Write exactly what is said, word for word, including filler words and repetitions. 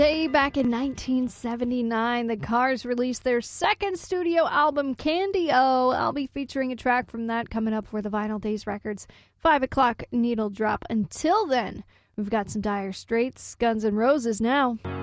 Day back in nineteen seventy-nine, the Cars released their second studio album, Candy-O. I'll be featuring a track from that coming up for the Vinyl Days Records five o'clock needle drop. Until then, we've got some Dire Straits, Guns N' Roses now.